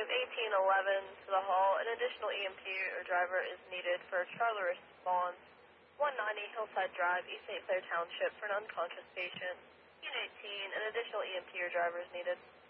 Negative 1811 to the hall. An additional EMT or driver is needed for Charler response. 190 Hillside Drive, East St. Clair Township for an unconscious patient. Unit 18, an additional EMT or driver is needed.